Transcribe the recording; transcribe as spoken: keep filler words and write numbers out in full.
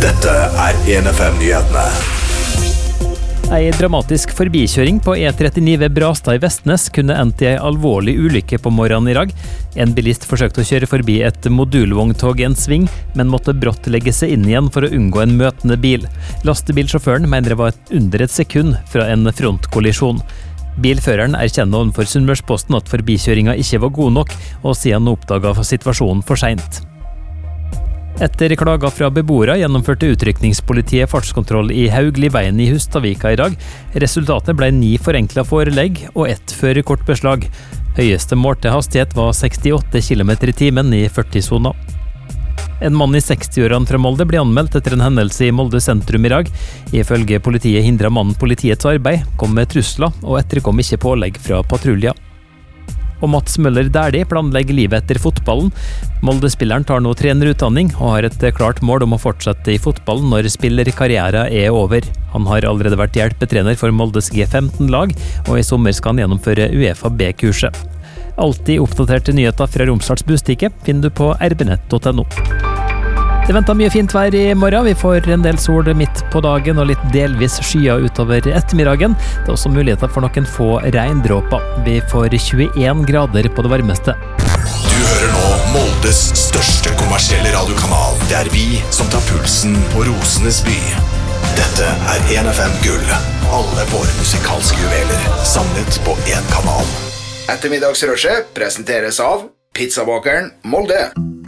Dette er en F M-nyhetene. En dramatisk forbikjøring på E trettini ved Brastad i Vestnes kunne endt i en alvorlig ulykke på morgenen i dag. En bilist forsøkte å kjøre forbi et modulvogntog i en sving, men måtte brått legge seg inn igjen for å unngå en møtende bil. Lastebilsjåføren mener det var et under et sekund fra en frontkollisjon. Bilføreren erkjenner overfor Sunnmørsposten at forbikjøringa ikke var god nok, og sier han oppdaget situasjonen for sent. Etter klager fra beboere gjennomførte utrykningspolitiet fartskontroll i Haugliveien i Hustadvika i dag. Resultatet ble ni forenklet forelegg og ett førerkortbeslag. Høyeste målte hastighet var sekstiåtte kilometer i timen i førti-sona. En mann i seksti-årene fra Molde ble anmeldt etter en hendelse i Molde sentrum i dag. Ifølge politiet hindret mannen politiets arbeid, kom med trusler og etterkom ikke pålegg fra patruljer. Og Mats Møller Dæhlie planlegger livet etter fotballen. Molde-spilleren tar nå trenerutdanning og har et klart mål om å fortsette i fotballen når spillerkarrieren er over. Han har allerede vært hjelpetrener for Moldes G femten-lag, og i sommer skal han gjennomføre UEFA B-kurset. Alltid oppdaterte nyheter fra Romsdals Budstikke finner du på r b nett punktum no. Det venter mye fint vær i morgen. Vi får en del sol midt på dagen og litt delvis skyer utover ettermiddagen. Det er også muligheter for noen få regndråper. Vi får tjueen grader på det varmeste. Du hører nå Moldes største kommersielle radiokanal. Det er vi som tar pulsen på Rosenes by. Dette er en F M Gull. Alle våre musikalske juveler samlet på en kanal. Ettermiddagsrushet presenteres av Pizzabakeren Molde.